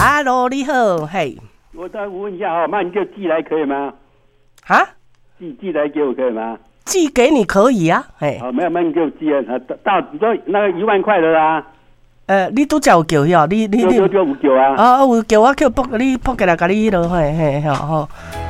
，Hello， 你好，嘿， 我再问一下哈，那你就寄来可以吗？ 啊， 寄来给我可以吗？ 寄给你可以啊，嘿， 好，没有，你给我寄啊，到你说那个1万块的啦。 你拄才有叫哟，你 999啊？ 有叫我叫我叫你拨给你落，嘿，好。